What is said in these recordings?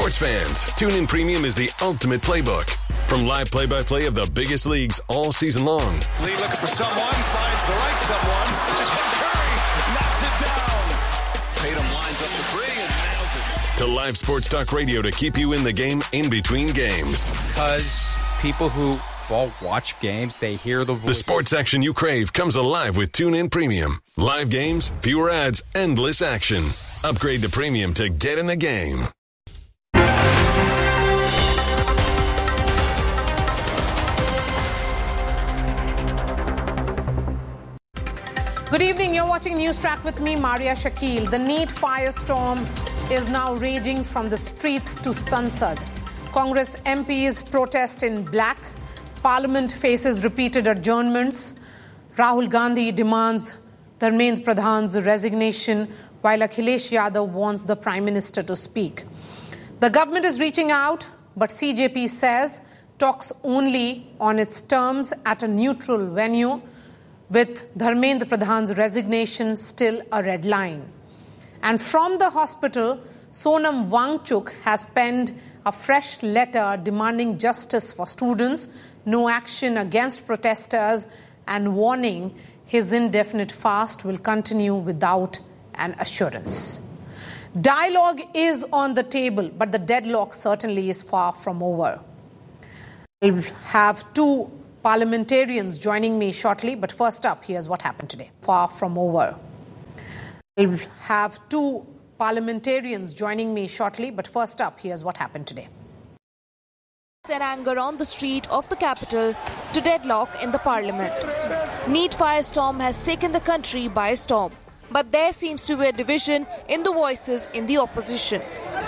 sports fans, TuneIn Premium is the ultimate playbook. From live play-by-play of the biggest leagues all season long. Lee looks for someone, finds the right someone. Curry knocks it down. Tatum lines up the three and nails it. To live sports talk radio to keep you in the game in between games. Because people who watch games, they hear the voice. The sports action you crave comes alive with TuneIn Premium. Live games, fewer ads, endless action. Upgrade to Premium to get in the game. Good evening. You're watching News Track with me, Maria Shakil. The NEET firestorm is now raging from the streets to Sansad. Congress MPs protest in black. Parliament faces repeated adjournments. Rahul Gandhi demands Dharmendra Pradhan's resignation, while Akhilesh Yadav wants the Prime Minister to speak. The government is reaching out, but CJP says talks only on its terms at a neutral venue, with Dharmendra Pradhan's resignation still a red line. And from the hospital, Sonam Wangchuk has penned a fresh letter demanding justice for students, no action against protesters, and warning his indefinite fast will continue without an assurance. Dialogue is on the table, but the deadlock certainly is far from over. We'll have two parliamentarians joining me shortly, but first up, here's what happened today. Far from over. We'll have two parliamentarians joining me shortly, but first up, here's what happened today. And anger on the street of the capital to deadlock in the parliament. NEET firestorm has taken the country by storm, but there seems to be a division in the voices in the opposition.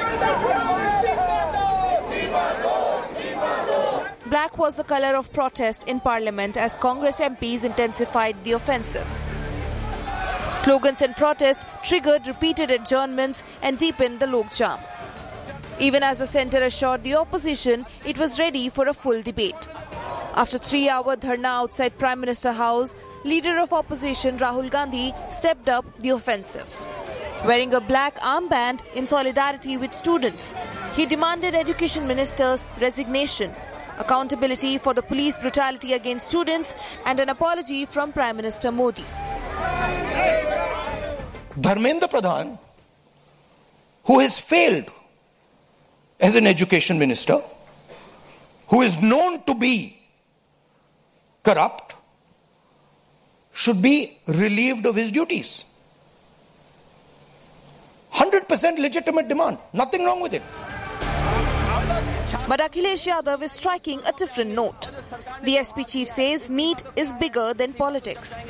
Black was the colour of protest in Parliament as Congress MPs intensified the offensive. Slogans and protests triggered repeated adjournments and deepened the logjam. Even as the centre assured the opposition it was ready for a full debate. After 3-hour dharna outside Prime Minister House, leader of opposition Rahul Gandhi stepped up the offensive. Wearing a black armband in solidarity with students, he demanded Education Minister's resignation, accountability for the police brutality against students, and an apology from Prime Minister Modi. Dharmendra Pradhan, who has failed as an education minister, who is known to be corrupt, should be relieved of his duties. 100% legitimate demand. Nothing wrong with it. But Akhilesh Yadav is striking a different note. The SP chief says NEET is bigger than politics.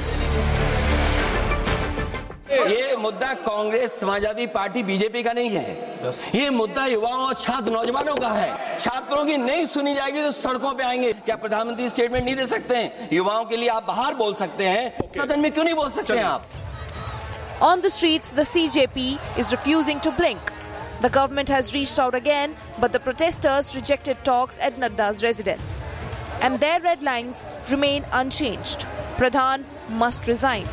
ये मुद्दा Congress Samajwadi party BJP का नहीं है। ये मुद्दा युवाओं और छात्र नौजवानों का है। छात्रों की नहीं सुनी जाएगी तो सड़कों पे आएंगे। क्या प्रधानमंत्री स्टेटमेंट नहीं दे सकते हैं? युवाओं के लिए आप बाहर बोल सकते हैं, सदन में क्यों नहीं बोल सकते हैं आप? On the streets, the CJP is refusing to blink. The government has reached out again, but the protesters rejected talks at Nadda's residence. And their red lines remain unchanged. Pradhan must resign.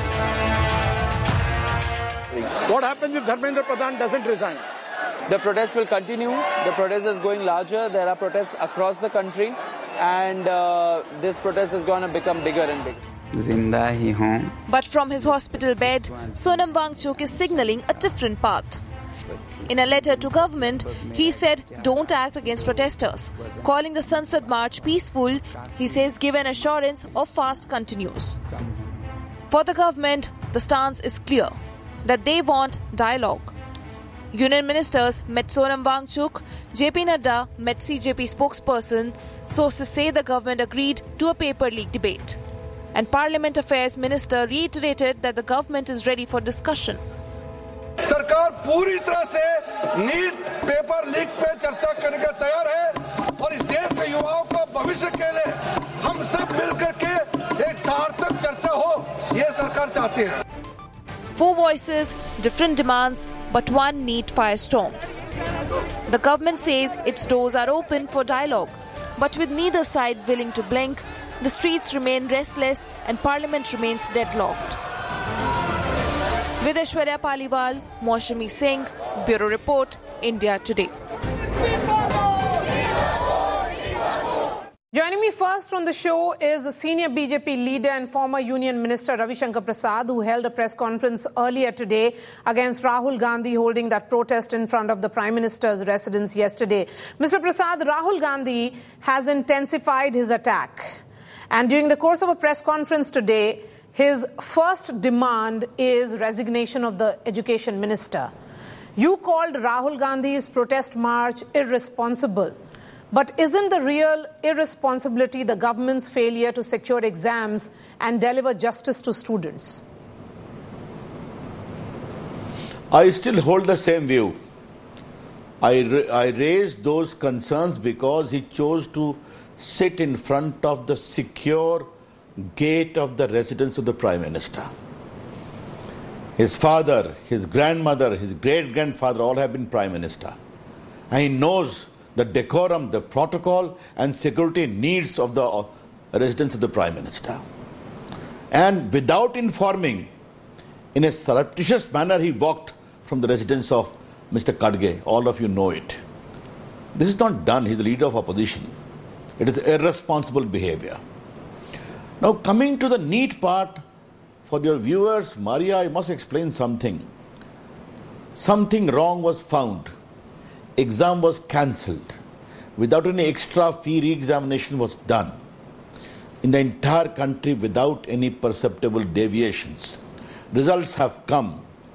What happens if Dharmendra Pradhan doesn't resign? The protest will continue. The protest is going larger. There are protests across the country. And this protest is going to become bigger and bigger. But from his hospital bed, Sonam Wangchuk is signalling a different path. In a letter to government, he said don't act against protesters. Calling the Sansad March peaceful, he says give an assurance of fast continues. For the government, the stance is clear that they want dialogue. Union ministers met Sonam Wangchuk, JP Nadda met CJP spokesperson. Sources say the government agreed to a paper leak debate. And Parliament Affairs Minister reiterated that the government is ready for discussion. सरकार पूरी तरह से NEET paper leak पे चर्चा करने के तैयार है और इस देश के युवाओं को भविष्य के लिए हम सब मिलकर के एक सार्थक चर्चा हो ये सरकार चाहती है. 4 voices, different demands, but one NEET firestorm. The government says its doors are open for dialogue, but with neither side willing to blink, the streets remain restless and Parliament remains deadlocked. With Aishwarya Paliwal, Maushami Singh, Bureau Report, India Today. Joining me first on the show is the senior BJP leader and former Union Minister Ravi Shankar Prasad, who held a press conference earlier today against Rahul Gandhi holding that protest in front of the Prime Minister's residence yesterday. Mr. Prasad, Rahul Gandhi has intensified his attack. And during the course of a press conference today, his first demand is resignation of the Education Minister. You called Rahul Gandhi's protest march irresponsible. But isn't the real irresponsibility the government's failure to secure exams and deliver justice to students? I still hold the same view. I raised those concerns because he chose to sit in front of the secure gate of the residence of the Prime Minister. His father, his grandmother, his great-grandfather all have been Prime Minister. And he knows the decorum, the protocol and security needs of the residence of the Prime Minister. And without informing, in a surreptitious manner, he walked from the residence of Mr. Khadge. All of you know it. This is not done. He is the leader of opposition. It is irresponsible behavior. Now, coming to the NEET part, for your viewers, Maria, I must explain something. Something wrong was found. Exam was cancelled. Without any extra fee, re-examination was done. In the entire country without any perceptible deviations. Results have come.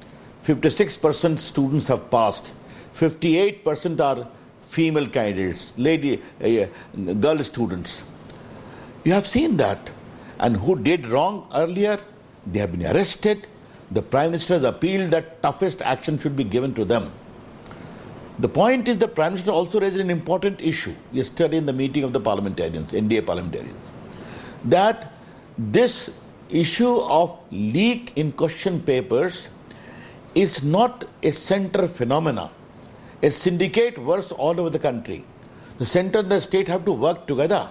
56% students have passed. 58% are female candidates, girl students. You have seen that. And who did wrong earlier? They have been arrested. The Prime Minister has appealed that toughest action should be given to them. The point is the Prime Minister also raised an important issue yesterday in the meeting of the parliamentarians, NDA parliamentarians, that this issue of leak in question papers is not a center phenomena. A syndicate works all over the country. The center and the state have to work together.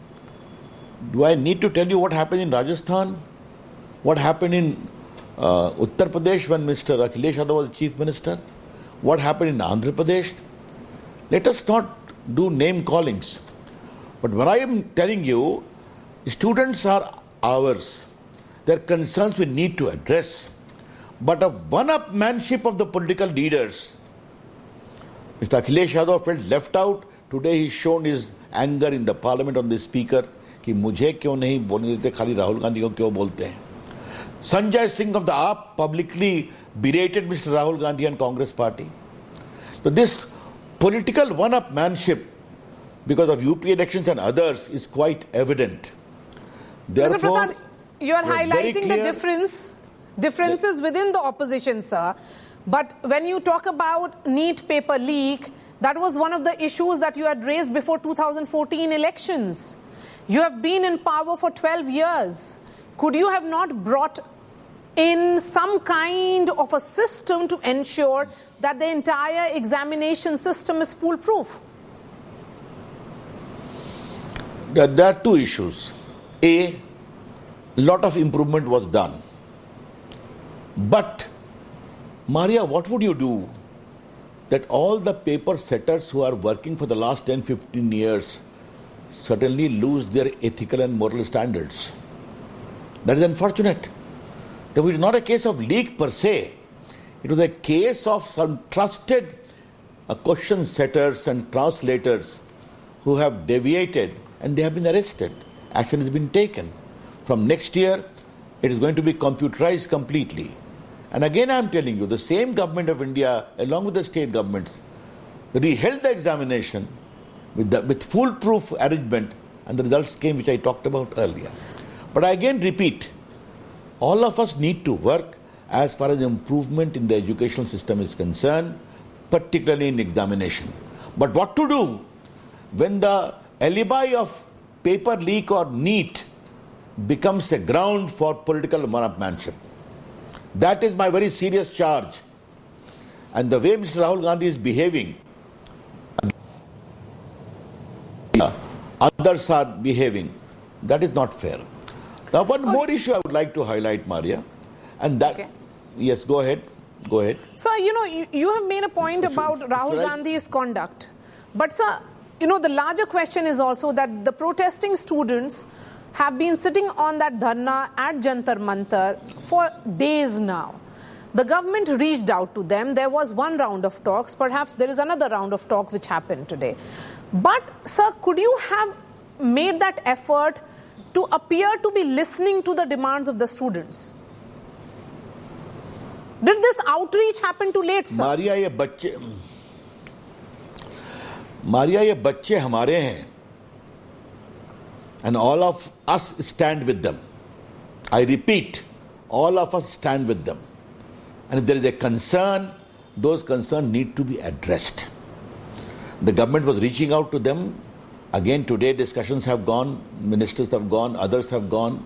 Do I need to tell you what happened in Rajasthan? What happened in Uttar Pradesh when Mr. Akhilesh Yadav was Chief Minister? What happened in Andhra Pradesh? Let us not do name callings. But when I am telling you, students are ours. Their concerns we need to address. But a one-upmanship of the political leaders, Mr. Akhilesh Yadav felt left out. Today he's shown his anger in the parliament on the speaker कि मुझे क्यों नहीं बोलने देते, खाली राहुल गांधी को क्यों बोलते हैं. Sanjay Singh of the AAP publicly berated Mr. Rahul Gandhi and Congress party. So this political one-upmanship because of UP elections and others is quite evident. Therefore, Mr. Prasad, you are highlighting the differences within the opposition, sir. But when you talk about NEET paper leak, that was one of the issues that you had raised before 2014 elections. You have been in power for 12 years. Could you have not brought in some kind of a system to ensure that the entire examination system is foolproof? There are two issues. A lot of improvement was done. But, Maria, what would you do that all the paper setters who are working for the last 10-15 years certainly lose their ethical and moral standards? That is unfortunate. It was not a case of leak per se. It was a case of some trusted question setters and translators who have deviated and they have been arrested. Action has been taken. From next year, it is going to be computerized completely. And again I am telling you, the same government of India, along with the state governments, reheld the examination with foolproof arrangement, and the results came, which I talked about earlier. But I again repeat, all of us need to work as far as improvement in the educational system is concerned, particularly in examination. But what to do when the alibi of paper leak or NEET becomes a ground for political one-upmanship? That is my very serious charge. And the way Mr. Rahul Gandhi is behaving, others are behaving, that is not fair. Now, one more issue I would like to highlight, Maria, and that Yes, go ahead. Go ahead. Sir, you have made a point about Rahul Gandhi's conduct. But, sir, the larger question is also that the protesting students have been sitting on that dharna at Jantar Mantar for days now. The government reached out to them. There was one round of talks. Perhaps there is another round of talk which happened today. But, sir, could you have made that effort to appear to be listening to the demands of the students? Did this outreach happen too late, sir? Maria, ये बच्चे हमारे हैं. And all of us stand with them. I repeat, all of us stand with them. And if there is a concern, those concerns need to be addressed. The government was reaching out to them. Again, today discussions have gone, ministers have gone, others have gone.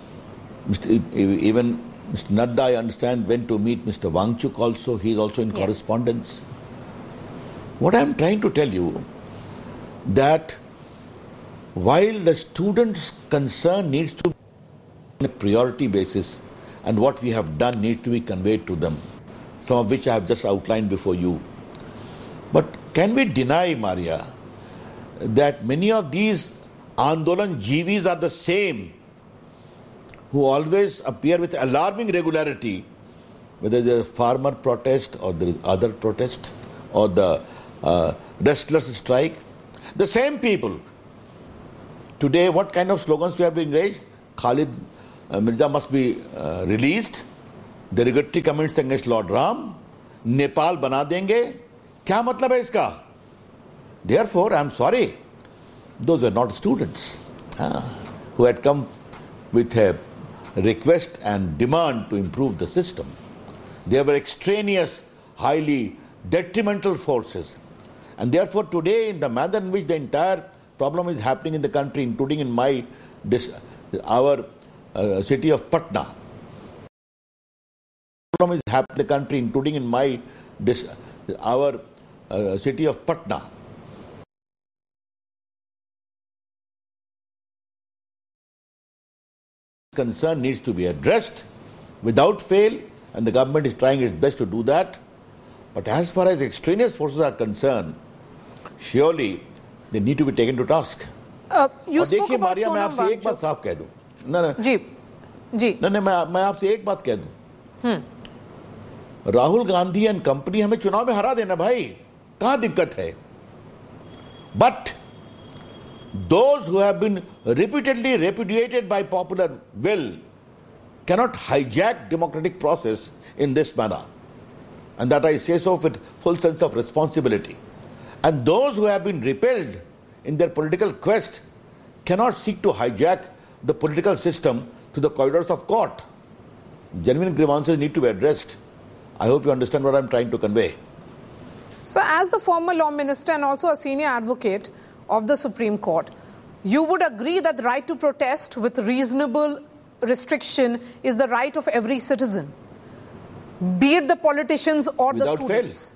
Even Mr. Nadda, I understand, went to meet Mr. Wangchuk also. He is also in correspondence. What I am trying to tell you, that while the students' concern needs to be on a priority basis, and what we have done needs to be conveyed to them, some of which I have just outlined before you. But can we deny, Maria, that many of these Andolan Jivis are the same, who always appear with alarming regularity, whether there is a farmer protest or there is other protest or the restless strike? The same people. Today, what kind of slogans we have been raised? Khalid Mirza must be released. Derogatory comments against Lord Ram. Nepal bana denge. Kya matlab hai iska? Therefore, I am sorry. Those are not students who had come with a request and demand to improve the system. They were extraneous, highly detrimental forces. And therefore, today, in the manner in which the entire problem is happening in the country, including in our city of Patna, problem is happening in the country, including in our city of Patna. Concern needs to be addressed without fail, and the government is trying its best to do that. But as far as extraneous forces are concerned, surely they need to be taken to task. You spoke about Maria, मैं आपसे एक बात साफ कह दूं. मैं आपसे एक बात कह दूं. राहुल गांधी एंड कंपनी हमें चुनाव में हरा देना भाई, कहां दिक्कत है? But those who have been repeatedly repudiated by popular will cannot hijack democratic process in this manner. And that I say so with full sense of responsibility. And those who have been repelled in their political quest cannot seek to hijack the political system to the corridors of court. Genuine grievances need to be addressed. I hope you understand what I am trying to convey. So, as the former law minister and also a senior advocate of the Supreme Court, you would agree that the right to protest with reasonable restriction is the right of every citizen, be it the politicians or the students?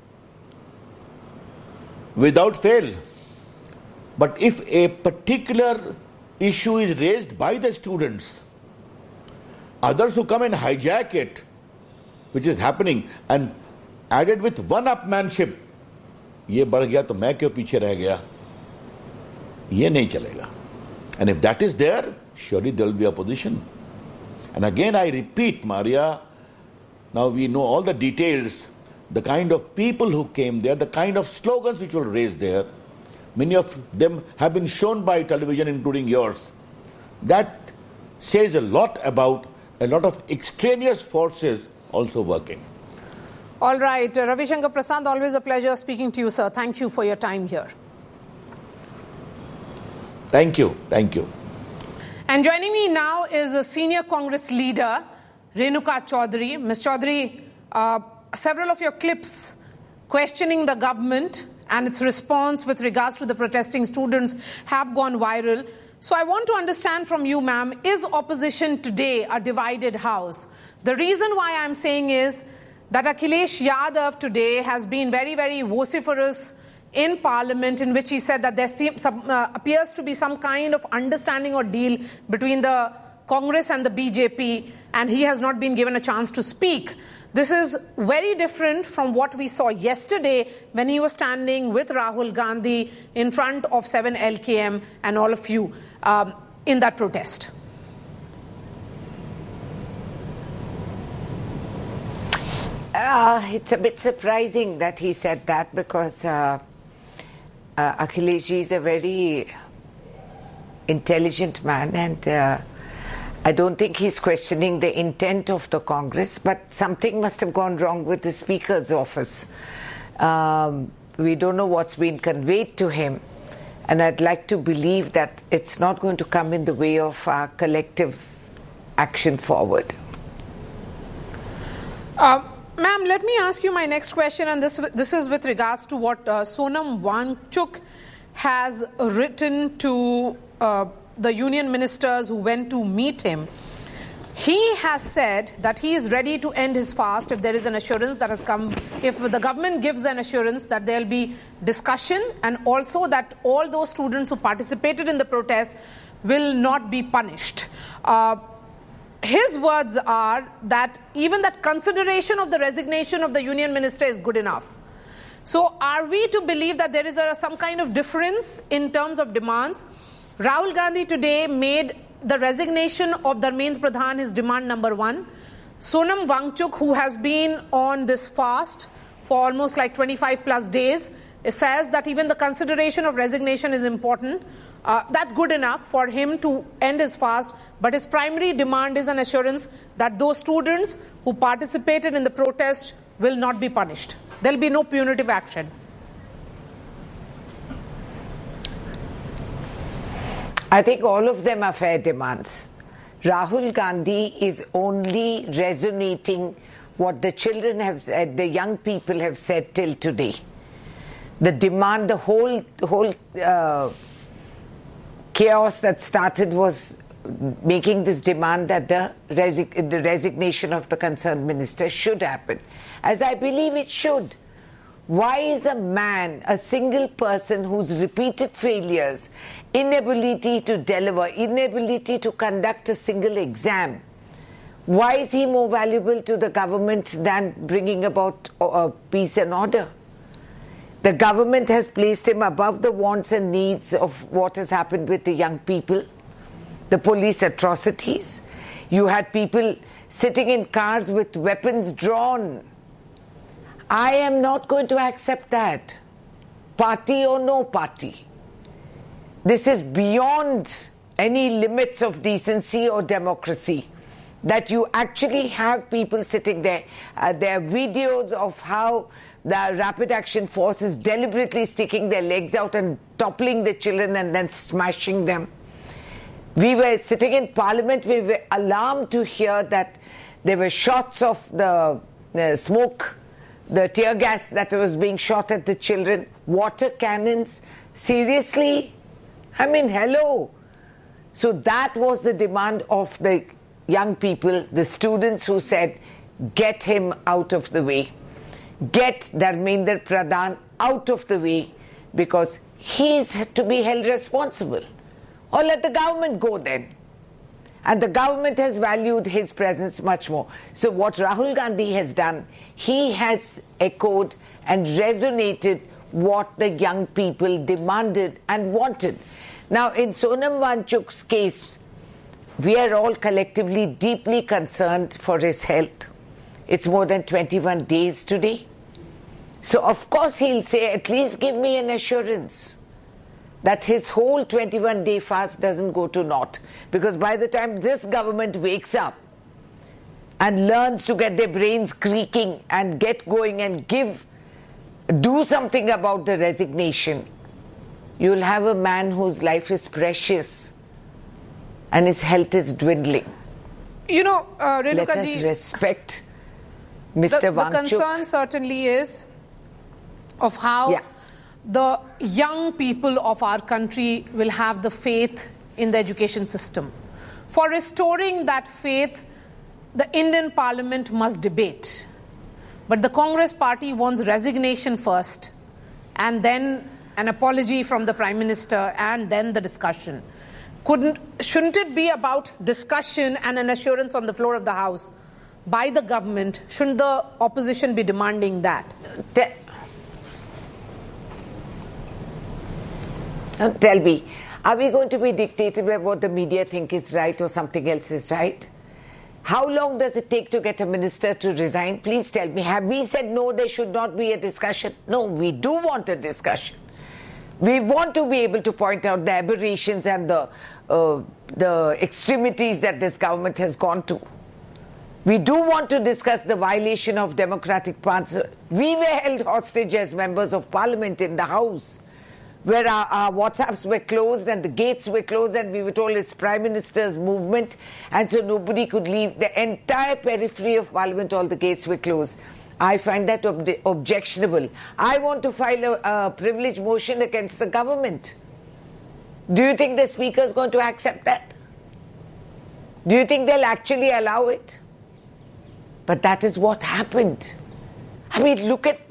Without fail. But if a particular issue is raised by the students, others who come and hijack it, which is happening, and added with one-upmanship, ये बढ़ गया तो मैं क्यों पीछे रह गया, ये नहीं चलेगा. And if that is there, surely there will be opposition. And again I repeat, Maria, now we know all the details, the kind of people who came there, the kind of slogans which were raised there. Many of them have been shown by television, including yours. That says a lot about a lot of extraneous forces also working. All right. Ravi Shankar Prasad, always a pleasure speaking to you, sir. Thank you for your time here. Thank you. Thank you. And joining me now is a senior Congress leader, Renuka Chaudhary. Ms. Chaudhary, several of your clips questioning the government and its response with regards to the protesting students have gone viral. So I want to understand from you, ma'am, is opposition today a divided house? The reason why I'm saying is that Akhilesh Yadav today has been very, very vociferous in Parliament, in which he said that there appears to be some kind of understanding or deal between the Congress and the BJP, and he has not been given a chance to speak. This is very different from what we saw yesterday when he was standing with Rahul Gandhi in front of 7LKM and all of you in that protest. It's a bit surprising that he said that, because Akhileshji is a very intelligent man, and I don't think he's questioning the intent of the Congress, but something must have gone wrong with the Speaker's office. We don't know what's been conveyed to him, and I'd like to believe that it's not going to come in the way of our collective action forward. Ma'am, let me ask you my next question, and this is with regards to what Sonam Wangchuk has written to the union ministers who went to meet him. He has said that he is ready to end his fast if there is an assurance that has come, if the government gives an assurance that there will be discussion, and also that all those students who participated in the protest will not be punished. His words are that even that consideration of the resignation of the union minister is good enough. So are we to believe that there is some kind of difference in terms of demands? Rahul Gandhi today made the resignation of Dharmendra Pradhan his demand number one. Sonam Wangchuk, who has been on this fast for almost like 25 plus days, says that even the consideration of resignation is important. That's good enough for him to end his fast, but his primary demand is an assurance that those students who participated in the protest will not be punished. There will be no punitive action. I think all of them are fair demands. Rahul Gandhi is only resonating what the children have said, the young people have said till today. The demand, the whole chaos that started was making this demand that the resignation of the concerned minister should happen, as I believe it should. Why is a man, a single person whose repeated failures, inability to deliver, inability to conduct a single exam, why is he more valuable to the government than bringing about peace and order? The government has placed him above the wants and needs of what has happened with the young people, the police atrocities. You had people sitting in cars with weapons drawn. I am not going to accept that, party or no party. This is beyond any limits of decency or democracy, that you actually have people sitting there. There are videos of how the Rapid Action Force is deliberately sticking their legs out and toppling the children and then smashing them. We were sitting in Parliament, we were alarmed to hear that there were shots of the smoke, the tear gas that was being shot at the children, water cannons. Seriously? I mean, hello. So that was the demand of the young people, the students who said, get him out of the way. Get Dharmendra Pradhan out of the way, because he is to be held responsible. Or let the government go then. And the government has valued his presence much more. So what Rahul Gandhi has done, he has echoed and resonated what the young people demanded and wanted. Now, in Sonam Wangchuk's case, we are all collectively deeply concerned for his health. It's more than 21 days today. So, of course, he'll say, at least give me an assurance that his whole 21-day fast doesn't go to naught. Because by the time this government wakes up and learns to get their brains creaking and get going and do something about the resignation, you'll have a man whose life is precious and his health is dwindling. You know, Renuka let us respect Mr. Wangchuk. The concern certainly is of how the young people of our country will have the faith in the education system. For restoring that faith, the Indian Parliament must debate. But the Congress party wants resignation first, and then an apology from the Prime Minister, and then the discussion. Shouldn't it be about discussion and an assurance on the floor of the House by the government? Shouldn't the opposition be demanding that? Tell me, are we going to be dictated by what the media think is right or something else is right? How long does it take to get a minister to resign? Please tell me. Have we said no, there should not be a discussion? No, we do want a discussion. We want to be able to point out the aberrations and the extremities that this government has gone to. We do want to discuss the violation of democratic principles. We were held hostage as members of parliament in the House, where our WhatsApps were closed and the gates were closed, and we were told it's Prime Minister's movement, and so nobody could leave. The entire periphery of Parliament, all the gates were closed. I find that objectionable. I want to file a privilege motion against the government. Do you think the Speaker is going to accept that? Do you think they'll actually allow it? But that is what happened. I mean, look at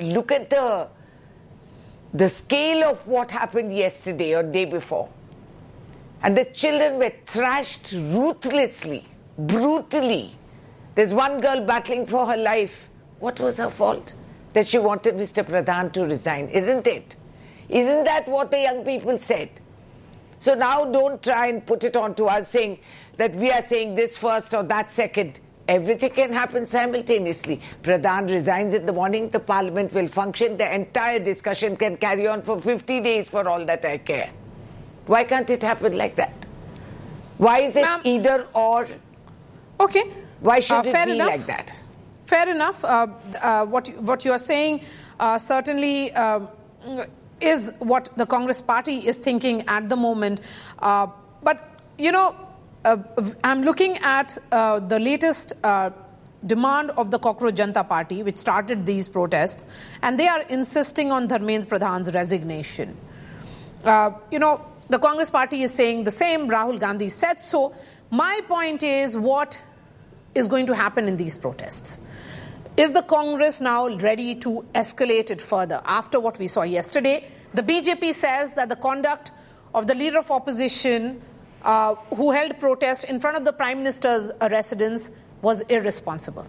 the scale of what happened yesterday or day before. And the children were thrashed ruthlessly, brutally. There's one girl battling for her life. What was her fault? That she wanted Mr. Pradhan to resign, isn't it? Isn't that what the young people said? So now don't try and put it on to us saying that we are saying this first or that second. Everything can happen simultaneously. Pradhan resigns in the morning, the parliament will function, the entire discussion can carry on for 50 days for all that I care. Why can't it happen like that? Why is it either or? Okay. Why should it be enough. like that? Fair enough. What you are saying certainly is what the Congress party is thinking at the moment. But, you know, I'm looking at the latest demand of the Cockroach Janata Party, which started these protests, and they are insisting on Dharmendra Pradhan's resignation. You know, the Congress party is saying the same. Rahul Gandhi said so. My point is, what is going to happen in these protests? Is the Congress now ready to escalate it further? After what we saw yesterday, the BJP says that the conduct of the leader of opposition who held protest in front of the Prime Minister's residence was irresponsible.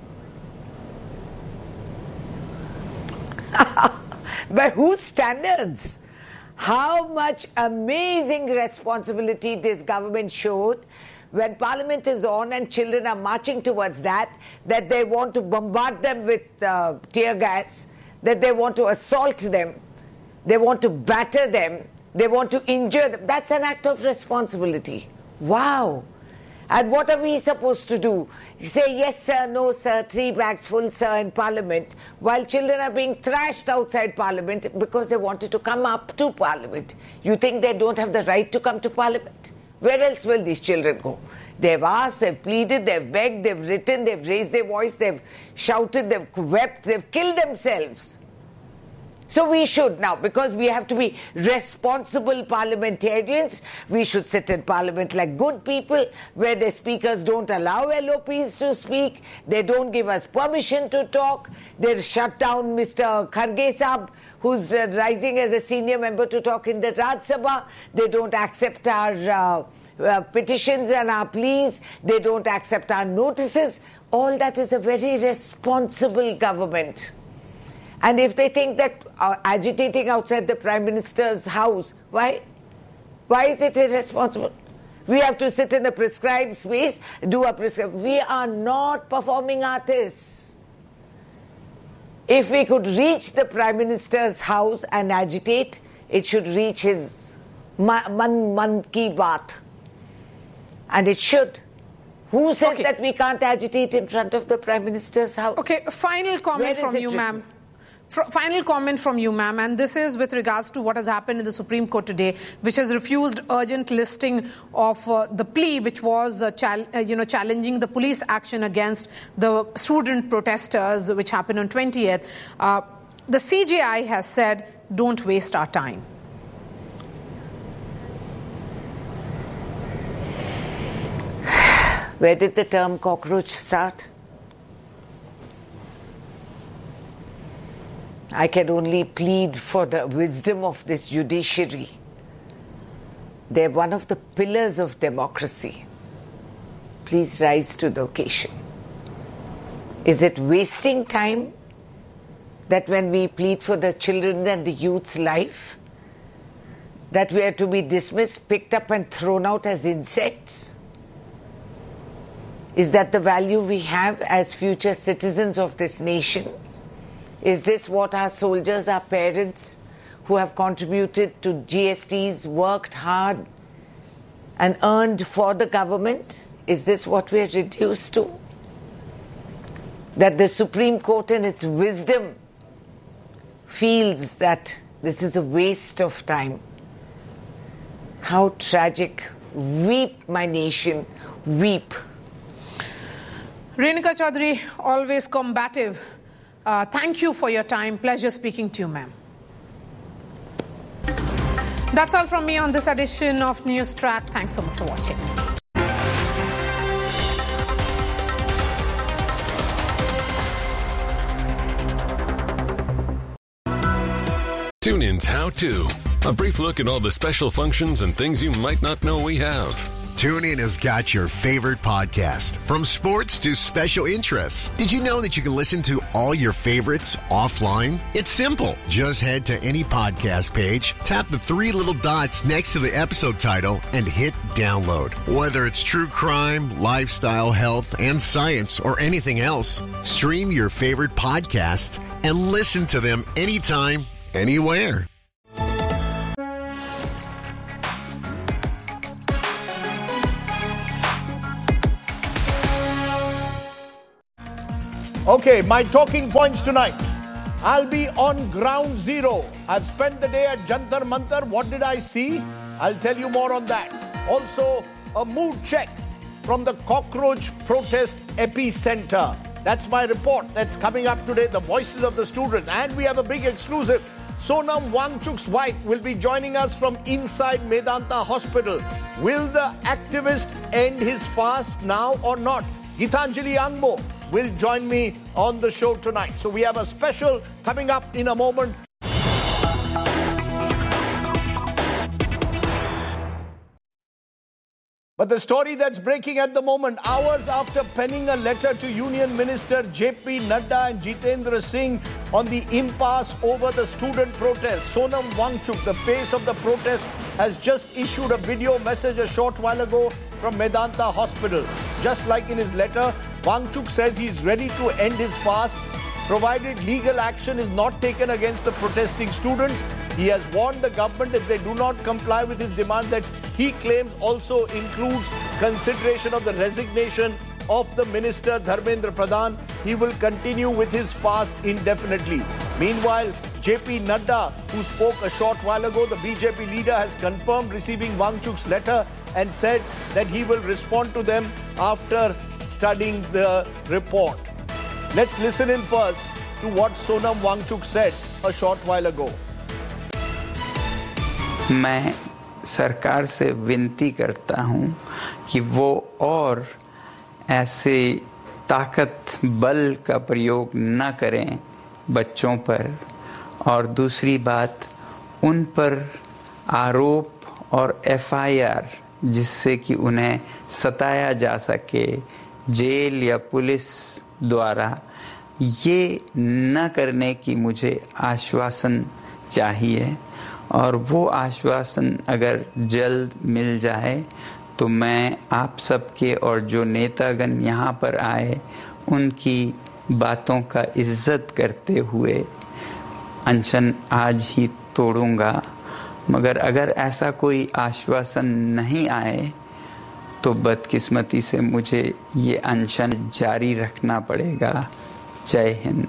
By whose standards? How much amazing responsibility this government showed when Parliament is on and children are marching towards that they want to bombard them with tear gas, that they want to assault them, they want to batter them, they want to injure them. That's an act of responsibility. Wow. And what are we supposed to do? Say yes sir, no sir, 3 bags full sir in Parliament, while children are being thrashed outside Parliament because they wanted to come up to Parliament. You think they don't have the right to come to Parliament? Where else will these children go? They've asked, they've pleaded, they've begged, they've written, they've raised their voice, they've shouted, they've wept, they've killed themselves. So we should now, because we have to be responsible parliamentarians, we should sit in Parliament like good people, where the speakers don't allow LOPs to speak, they don't give us permission to talk, they shut down Mr. Kharge Sahab, who's rising as a senior member to talk in the Raj Sabha. They don't accept our petitions and our pleas, they don't accept our notices. All that is a very responsible government. And if they think that agitating outside the Prime Minister's house, why is it irresponsible? We have to sit in a prescribed space, do a prescribed. We are not performing artists. If we could reach the Prime Minister's house and agitate, it should reach his man ki baat. And it should. Who says that we can't agitate in front of the Prime Minister's house? Okay, final comment from you, ma'am. Final comment from you, ma'am, and this is with regards to what has happened in the Supreme Court today, which has refused urgent listing of the plea, which was challenging the police action against the student protesters, which happened on 20th. The CJI has said, don't waste our time. Where did the term cockroach start? I can only plead for the wisdom of this judiciary. They're one of the pillars of democracy. Please rise to the occasion. Is it wasting time that when we plead for the children and the youth's life, that we are to be dismissed, picked up and thrown out as insects? Is that the value we have as future citizens of this nation? Is this what our soldiers, our parents, who have contributed to GSTs, worked hard and earned for the government? Is this what we are reduced to? That the Supreme Court in its wisdom feels that this is a waste of time. How tragic. Weep, my nation, weep. Renuka Chaudhary, always combative. Thank you for your time. Pleasure speaking to you, ma'am. That's all from me on this edition of News Track. Thanks so much for watching. TuneIn's How To. A brief look at all the special functions and things you might not know we have. TuneIn has got your favorite podcast, from sports to special interests. Did you know that you can listen to all your favorites offline? It's simple. Just head to any podcast page, tap the three little dots next to the episode title, and hit download. Whether it's true crime, lifestyle, health, and science, or anything else, stream your favorite podcasts and listen to them anytime, anywhere. Okay, my talking points tonight. I'll be on ground zero. I've spent the day at Jantar Mantar. What did I see? I'll tell you more on that. Also, a mood check from the cockroach protest epicenter. That's my report that's coming up today, the voices of the students. And we have a big exclusive. Sonam Wangchuk's wife will be joining us from inside Medanta Hospital. Will the activist end his fast now or not? Gitanjali Angmo will join me on the show tonight. So we have a special coming up in a moment. But the story that's breaking at the moment, hours after penning a letter to Union Minister J.P. Nadda and Jitendra Singh on the impasse over the student protest, Sonam Wangchuk, the face of the protest, has just issued a video message a short while ago from Medanta Hospital. Just like in his letter, Wangchuk says he's ready to end his fast, provided legal action is not taken against the protesting students. He has warned the government if they do not comply with his demand that he claims also includes consideration of the resignation of the minister Dharmendra Pradhan, he will continue with his fast indefinitely. Meanwhile, J.P. Nadda, who spoke a short while ago, the BJP leader, has confirmed receiving Wangchuk's letter and said that he will respond to them after studying the report. Let's listen in first to what Sonam Wangchuk said a short while ago. मैं सरकार से विनती करता हूं कि वो और ऐसे ताकत बल का प्रयोग न करें बच्चों पर, और दूसरी बात, उन पर आरोप और एफआईआर जिससे कि उन्हें सताया जा सके जेल या पुलिस द्वारा, ये न करने की मुझे आश्वासन चाहिए। और वो आश्वासन अगर जल्द मिल जाए तो मैं आप सबके और जो नेतागण यहाँ पर आए उनकी बातों का इज्जत करते हुए अनशन आज ही तोड़ूंगा। मगर अगर ऐसा कोई आश्वासन नहीं आए तो बदकिस्मती से मुझे ये अनशन जारी रखना पड़ेगा। जय Hind.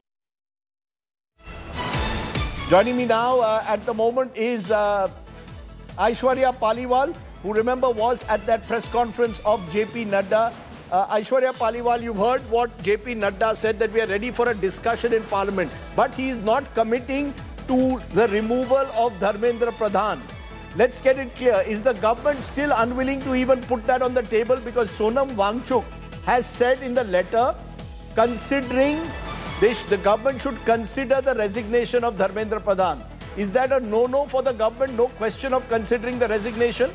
Joining me now at the moment is Aishwarya Paliwal, who remember was at that press conference of J.P. Nadda. Aishwarya Paliwal, you've heard what J.P. Nadda said, that we are ready for a discussion in Parliament. But he is not committing to the removal of Dharmendra Pradhan. Let's get it clear. Is the government still unwilling to even put that on the table? Because Sonam Wangchuk has said in the letter, considering the government should consider the resignation of Dharmendra Pradhan. Is that a no-no for the government? No question of considering the resignation?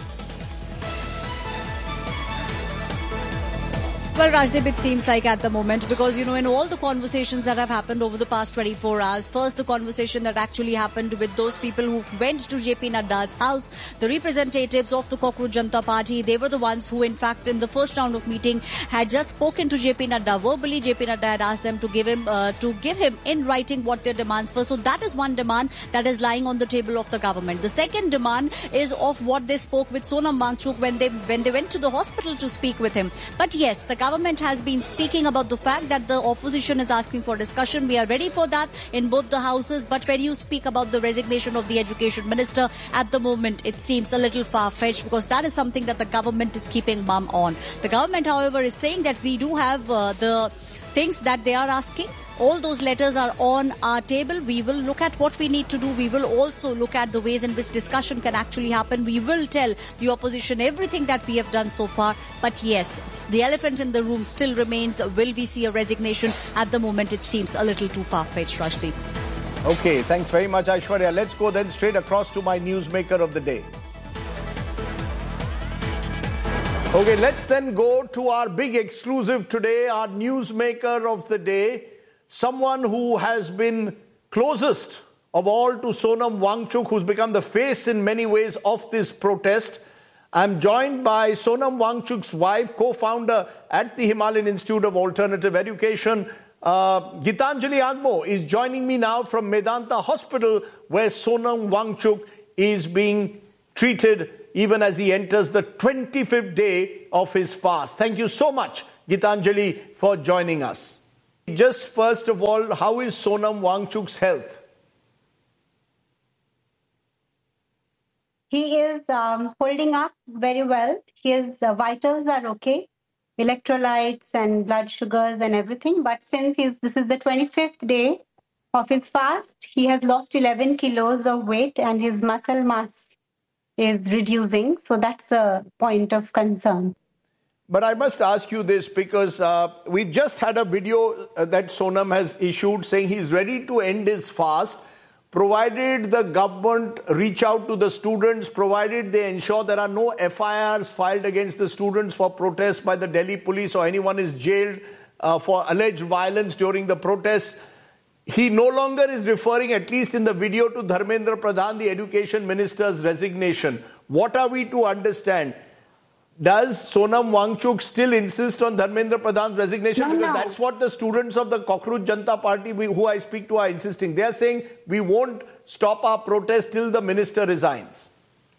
Well, Rajdeep, it seems like at the moment, because, in all the conversations that have happened over the past 24 hours, first the conversation that actually happened with those people who went to JP Nadda's house, the representatives of the Cockroach Janata Party, they were the ones who, in fact, in the first round of meeting, had just spoken to JP Nadda verbally. JP Nadda had asked them to give him in writing what their demands were. So that is one demand that is lying on the table of the government. The second demand is of what they spoke with Sonam Wangchuk when they went to the hospital to speak with him. But yes, the government has been speaking about the fact that the opposition is asking for discussion. We are ready for that in both the houses. But when you speak about the resignation of the education minister, at the moment it seems a little far-fetched, because that is something that the government is keeping mum on. The government, however, is saying that we do have the things that they are asking. All those letters are on our table. We will look at what we need to do. We will also look at the ways in which discussion can actually happen. We will tell the opposition everything that we have done so far. But yes, the elephant in the room still remains. Will we see a resignation? At the moment, it seems a little too far-fetched, Rajdeep. Okay, thanks very much, Aishwarya. Let's go then straight across to my newsmaker of the day. Okay, let's then go to our big exclusive today, our newsmaker of the day. Someone who has been closest of all to Sonam Wangchuk, who's become the face in many ways of this protest. I'm joined by Sonam Wangchuk's wife, co-founder at the Himalayan Institute of Alternative Education. Gitanjali Agmo is joining me now from Medanta Hospital, where Sonam Wangchuk is being treated even as he enters the 25th day of his fast. Thank you so much, Gitanjali, for joining us. Just first of all, how is Sonam Wangchuk's health? He is holding up very well. His vitals are okay, electrolytes and blood sugars and everything. But since this is the 25th day of his fast, he has lost 11 kilos of weight and his muscle mass is reducing. So that's a point of concern. But I must ask you this, because we just had a video that Sonam has issued saying he's ready to end his fast, provided the government reach out to the students, provided they ensure there are no FIRs filed against the students for protests by the Delhi police or anyone is jailed for alleged violence during the protests. He no longer is referring, at least in the video, to Dharmendra Pradhan, the education minister's resignation. What are we to understand? Does Sonam Wangchuk still insist on Dharmendra Pradhan's resignation? Because that's what the students of the Cockroach Janata Party who I speak to are insisting. They are saying we won't stop our protest till the minister resigns.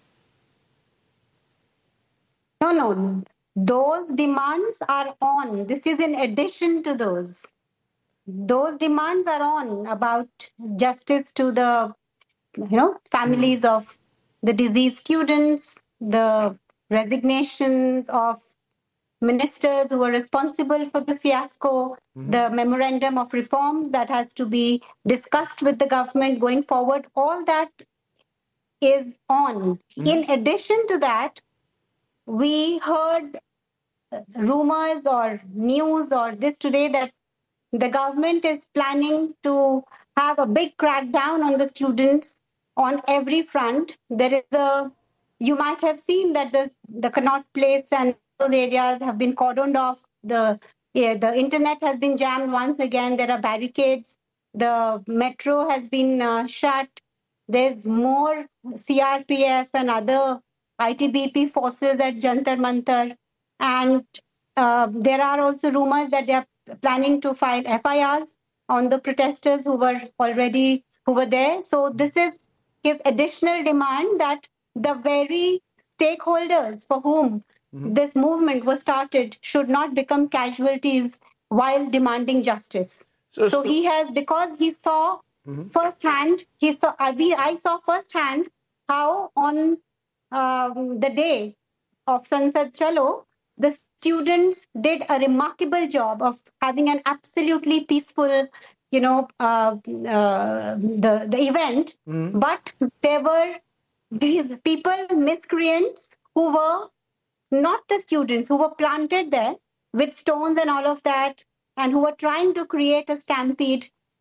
No. Those demands are on. This is in addition to those. Those demands are on about justice to the families of the deceased students, the resignations of ministers who were responsible for the fiasco, the memorandum of reforms that has to be discussed with the government going forward, all that is on. In addition to that, we heard rumors or news or this today that the government is planning to have a big crackdown on the students on every front. You might have seen that the Connaught Place and those areas have been cordoned off. The internet has been jammed once again. There are barricades. The metro has been shut. There's more CRPF and other ITBP forces at Jantar Mantar. And there are also rumors that they are planning to file FIRs on the protesters who were there. So this is his additional demand that the very stakeholders for whom this movement was started should not become casualties while demanding justice. So he has, because he saw firsthand, I saw firsthand how on the day of Sansad Chalo, the students did a remarkable job of having an absolutely peaceful, the event. But there were these people, miscreants, who were not the students, who were planted there with stones and all of that, and who were trying to create a stampede.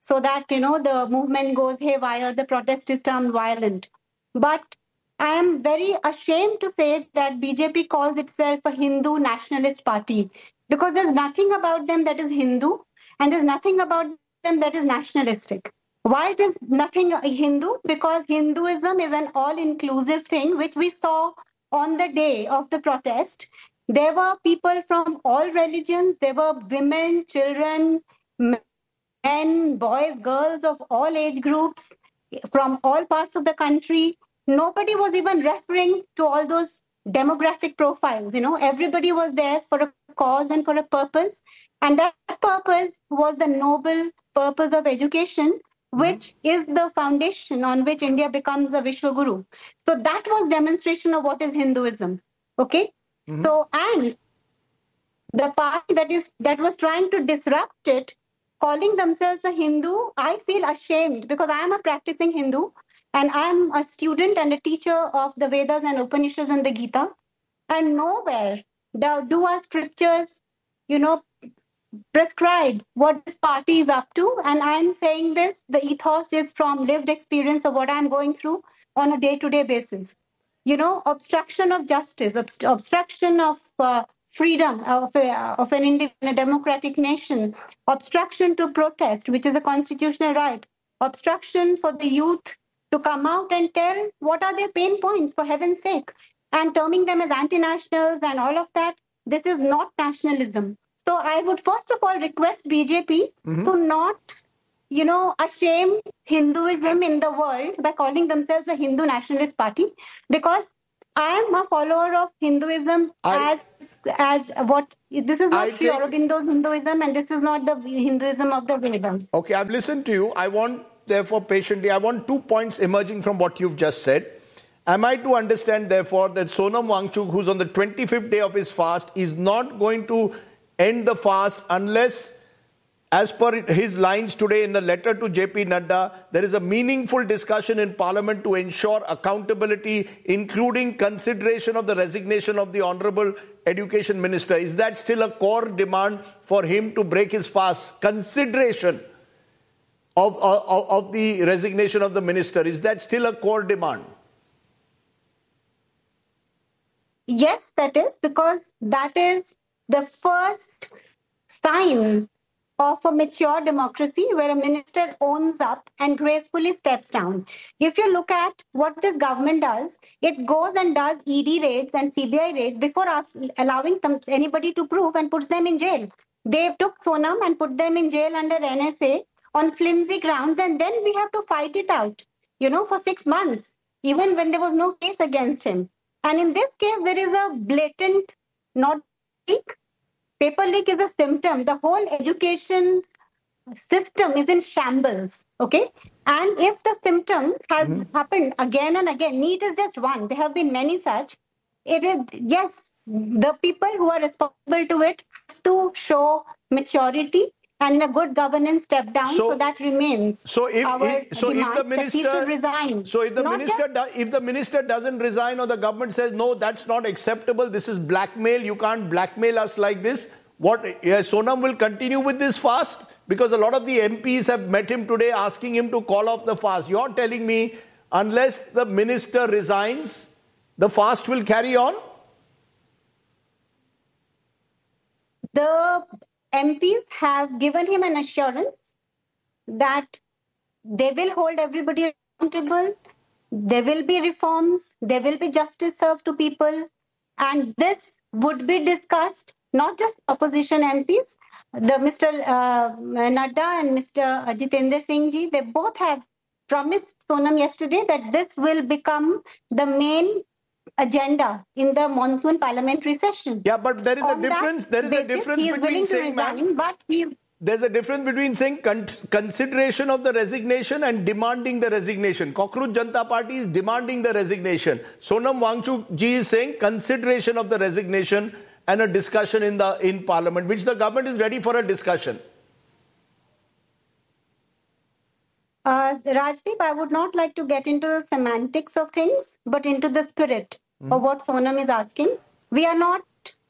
so that, the movement goes haywire, the protest is turned violent. But I am very ashamed to say that BJP calls itself a Hindu nationalist party, because there's nothing about them that is Hindu and there's nothing about them that is nationalistic. Why it is nothing Hindu? Because Hinduism is an all-inclusive thing, which we saw on the day of the protest. There were people from all religions. There were women, children, men, boys, girls of all age groups from all parts of the country. Nobody was even referring to all those demographic profiles. Everybody was there for a cause and for a purpose. And that purpose was the noble purpose of education, which is the foundation on which India becomes a Vishwaguru. So that was demonstration of what is Hinduism. Okay? So, and the party that was trying to disrupt it, calling themselves a Hindu, I feel ashamed, because I am a practicing Hindu and I am a student and a teacher of the Vedas and Upanishads and the Gita. And nowhere do our scriptures, prescribe what this party is up to. And I'm saying this, the ethos is from lived experience of what I'm going through on a day-to-day basis. Obstruction of justice, obstruction of freedom of a democratic nation, obstruction to protest, which is a constitutional right, obstruction for the youth to come out and tell what are their pain points, for heaven's sake, and terming them as anti-nationals and all of that. This is not nationalism. So I would first of all request BJP to not, ashame Hinduism in the world by calling themselves a Hindu nationalist party, because I am a follower of Hinduism as what, this is not Sri Aurobindo's Hinduism and this is not the Hinduism of the Vedas. Okay, I've listened to you. I want 2 points emerging from what you've just said. Am I to understand, therefore, that Sonam Wangchuk, who's on the 25th day of his fast, is not going to end the fast unless, as per his lines today in the letter to JP Nadda, there is a meaningful discussion in Parliament to ensure accountability, including consideration of the resignation of the Honourable Education Minister? Is that still a core demand for him to break his fast? Consideration of the resignation of the minister, is that still a core demand? Yes, that is, because that is the first sign of a mature democracy where a minister owns up and gracefully steps down. If you look at what this government does, it goes and does ED raids and CBI raids before allowing anybody to prove and puts them in jail. They took Sonam and put them in jail under NSA on flimsy grounds, and then we have to fight it out, for 6 months, even when there was no case against him. And in this case, there is a blatant not leak. Paper leak is a symptom. The whole education system is in shambles, okay? And if the symptom has happened again and again, NEET is just one. There have been many such. It is, yes, the people who are responsible to it have to show maturity and in a good governance step down, so that remains. If the minister doesn't resign, or the government says no, that's not acceptable, this is blackmail, you can't blackmail us like this, Sonam will continue with this fast? Because a lot of the MPs have met him today asking him to call off the fast. You're telling me unless the minister resigns, the fast will carry on? The MPs have given him an assurance that they will hold everybody accountable, there will be reforms, there will be justice served to people, and this would be discussed, not just opposition MPs. Mr. Nadda and Mr. Jitendra Singh ji, they both have promised Sonam yesterday that this will become the main agenda in the monsoon parliamentary session. Yeah, but there is a difference. He is willing to resign, but there's a difference between saying consideration of the resignation and demanding the resignation. Cockroach Janata Party is demanding the resignation. Sonam Wangchuk ji is saying consideration of the resignation and a discussion in Parliament, which the government is ready for a discussion. Rajdeep, I would not like to get into the semantics of things, but into the spirit of what Sonam is asking. We are not,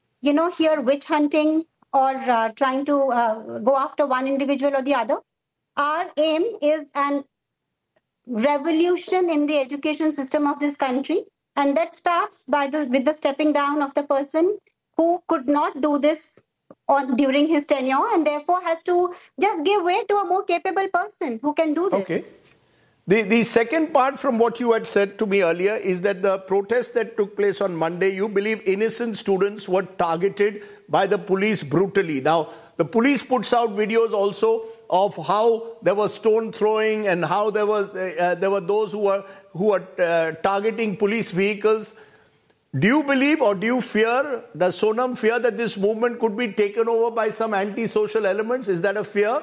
here witch hunting or trying to go after one individual or the other. our aim is an revolution in the education system of this country, and that starts with the stepping down of the person who could not do this during his tenure, and therefore has to just give way to a more capable person who can do this. Okay. The second part from what you had said to me earlier is that the protest that took place on Monday, you believe innocent students were targeted by the police brutally. Now, the police puts out videos also of how there was stone throwing and how there were those who were targeting police vehicles. Do you believe, or do you fear, does Sonam fear that this movement could be taken over by some anti-social elements? Is that a fear?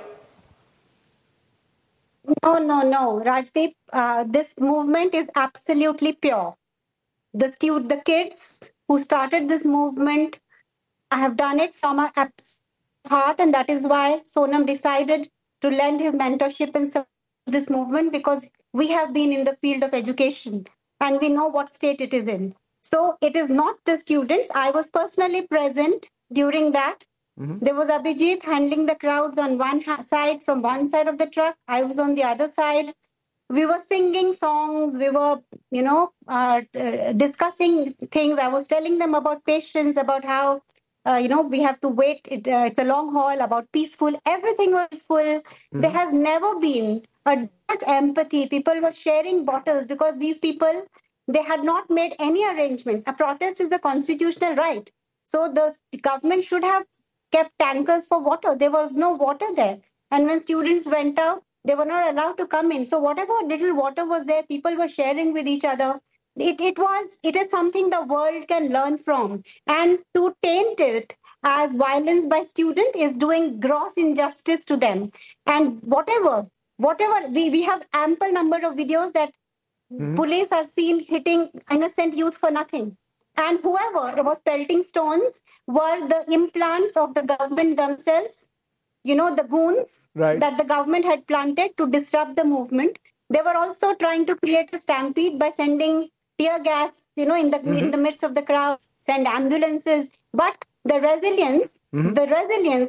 No, Rajdeep. This movement is absolutely pure. The kids who started this movement have done it from our heart, and that is why Sonam decided to lend his mentorship and support this movement, because we have been in the field of education and we know what state it is in. So it is not the students. I was personally present during that. There was Abhijit handling the crowds on one side, from one side of the truck. I was on the other side. We were singing songs. We were, discussing things. I was telling them about patience, about how, we have to wait. It's a long haul, about peaceful. Everything was full. There has never been such empathy. People were sharing bottles because these people, they had not made any arrangements. A protest is a constitutional right. So the government should have kept tankers for water. There was no water there. And when students went out, they were not allowed to come in. So whatever little water was there, people were sharing with each other. It is something the world can learn from. And to taint it as violence by student is doing gross injustice to them. And whatever, we have ample number of videos that police are seen hitting innocent youth for nothing. And whoever was pelting stones were the implants of the government themselves, the goons that the government had planted to disrupt the movement. They were also trying to create a stampede by sending tear gas, in the midst of the crowd, send ambulances. But the resilience